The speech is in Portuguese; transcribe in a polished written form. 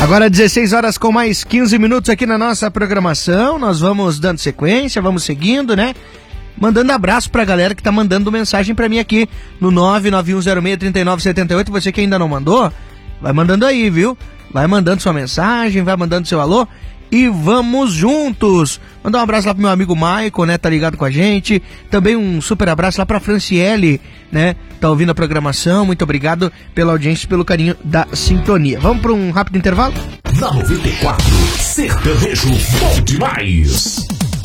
Agora 16 horas com mais 15 minutos aqui na nossa programação. Nós vamos dando sequência, vamos seguindo, né? Mandando abraço pra galera que tá mandando mensagem pra mim aqui no 991063978. Você que ainda não mandou, vai mandando aí, viu? Vai mandando sua mensagem, vai mandando seu alô e vamos juntos. Mandar um abraço lá pro meu amigo Maicon, né? Tá ligado com a gente. Também um super abraço lá pra Franciele, né? Tá ouvindo a programação. Muito obrigado pela audiência e pelo carinho da sintonia. Vamos pra um rápido intervalo? Na 94, sertanejo bom demais.